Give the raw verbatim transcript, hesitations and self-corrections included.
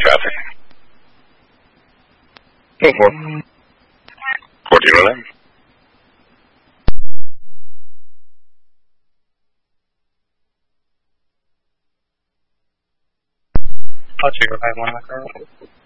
traffic. Go for it. fourteen oh nine. I'll check if I have one of my car.